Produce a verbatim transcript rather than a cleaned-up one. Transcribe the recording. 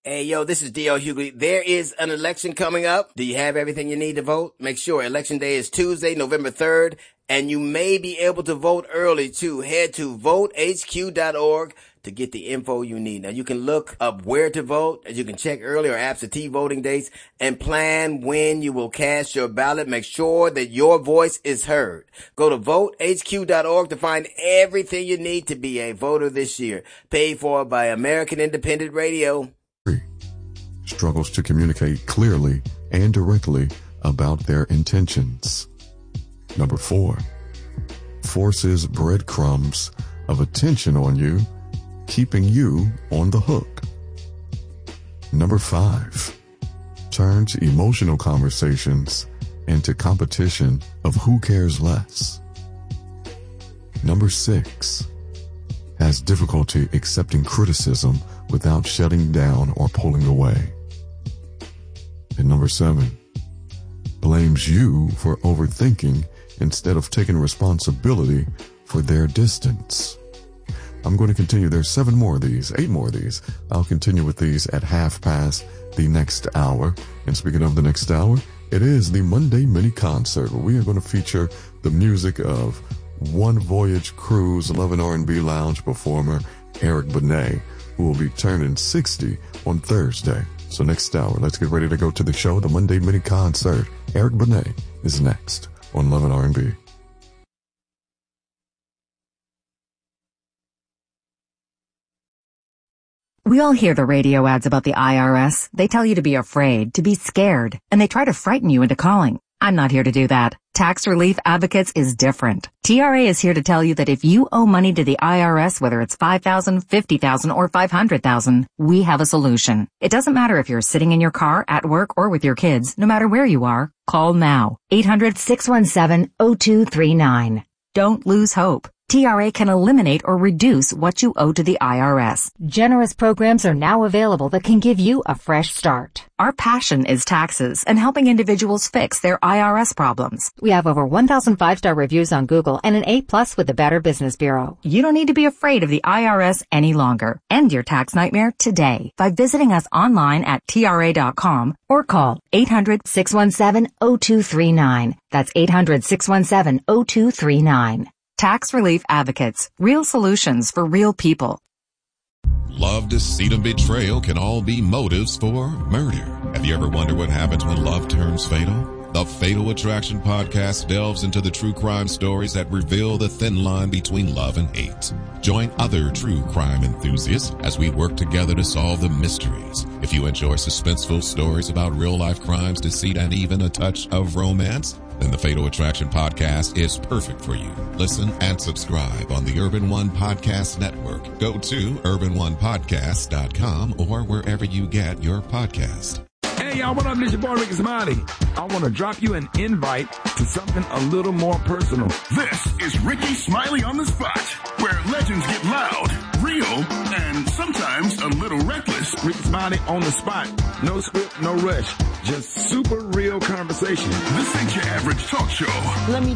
Hey, yo, this is D L Hughley. There is an election coming up. Do you have everything you need to vote? Make sure Election Day is Tuesday, November third, and you may be able to vote early, too. Head to vote h q dot org to get the info you need. Now, you can look up where to vote, as you can check early or absentee voting dates, and plan when you will cast your ballot. Make sure that your voice is heard. Go to vote h q dot org to find everything you need to be a voter this year. Paid for by American Independent Radio. Struggles to communicate clearly and directly about their intentions. Number four, forces breadcrumbs of attention on you, keeping you on the hook. Number five, turns emotional conversations into competition of who cares less. Number six, has difficulty accepting criticism without shutting down or pulling away. And number seven, blames you for overthinking instead of taking responsibility for their distance. I'm going to continue. There's seven more of these, eight more of these. I'll continue with these at half past the next hour. And speaking of the next hour, it is the Monday Mini Concert, where we are going to feature the music of One Voyage Cruise Love and R and B Lounge performer Eric Benet, who will be turning sixty on Thursday. So next hour, let's get ready to go to the show, the Monday Mini Concert. Eric Benet is next on Love and R and B. We all hear the radio ads about the I R S. They tell you to be afraid, to be scared, and they try to frighten you into calling. I'm not here to do that. Tax Relief Advocates is different. T R A is here to tell you that if you owe money to the I R S, whether it's five thousand dollars, fifty thousand dollars, or five hundred thousand dollars, we have a solution. It doesn't matter if you're sitting in your car, at work, or with your kids. No matter where you are, call now. eight hundred, six one seven, zero two three nine. Don't lose hope. T R A can eliminate or reduce what you owe to the I R S. Generous programs are now available that can give you a fresh start. Our passion is taxes and helping individuals fix their I R S problems. We have over one thousand five-star reviews on Google and an A plus with the Better Business Bureau. You don't need to be afraid of the I R S any longer. End your tax nightmare today by visiting us online at T R A dot com or call eight hundred, six one seven, zero two three nine. That's eight hundred, six one seven, zero two three nine. Tax Relief Advocates. Real solutions for real people. Love, deceit, and betrayal can all be motives for murder. Have you ever wondered what happens when love turns fatal? The Fatal Attraction Podcast delves into the true crime stories that reveal the thin line between love and hate. Join other true crime enthusiasts as we work together to solve the mysteries. If you enjoy suspenseful stories about real-life crimes, deceit, and even a touch of romance, then the Fatal Attraction Podcast is perfect for you. Listen and subscribe on the Urban One Podcast Network. Go to urban one podcast dot com or wherever you get your podcast. Hey, y'all, what up? This your boy, Ricky Smiley. I want to drop you an invite to something a little more personal. This is Ricky Smiley on the Spot, where legends get loud, real, and sometimes a little reckless. Ricky Smiley on the spot. No script, no rush. Just super real conversation. This ain't your average talk show. Let me